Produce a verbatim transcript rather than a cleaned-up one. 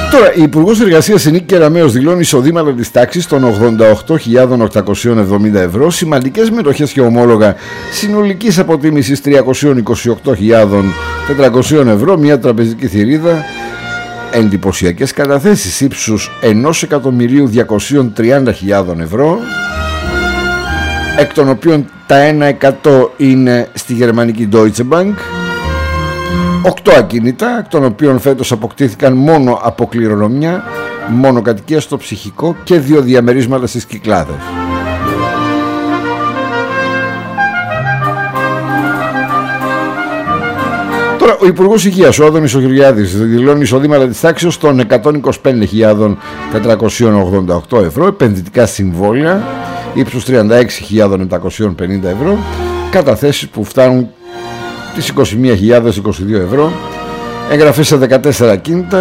Τώρα, η Υπουργός Εργασίας Νίκη Κεραμέως δηλώνει εισοδήματα της τάξης των ογδόντα οκτώ χιλιάδες οκτακόσια εβδομήντα ευρώ, σημαντικές μετοχές και ομόλογα συνολικής αποτίμησης τριακόσιες είκοσι οκτώ χιλιάδες τετρακόσια ευρώ, μια τραπεζική θηρίδα, εντυπωσιακές καταθέσεις ύψους ενός εκατομμυρίου διακόσιες τριάντα χιλιάδες ευρώ, εκ των οποίων τα ένα εκατό είναι στη γερμανική Deutsche Bank, οκτώ ακίνητα, εκ των οποίων φέτος αποκτήθηκαν μόνο από κληρονομιά, μόνο κατοικία στο Ψυχικό και δύο διαμερίσματα στις Κυκλάδες. Τώρα, ο Υπουργός Υγείας, ο Άδωνης ο Γεωργιάδης, δηλώνει εισοδήματα της τάξης των εκατόν είκοσι πέντε χιλιάδες τετρακόσια ογδόντα οκτώ ευρώ, επενδυτικά συμβόλαια ύψους τριάντα έξι χιλιάδες επτακόσια πενήντα ευρώ, καταθέσεις που φτάνουν τις είκοσι μία χιλιάδες είκοσι δύο ευρώ, εγγραφές σε δεκατέσσερα ακίνητα,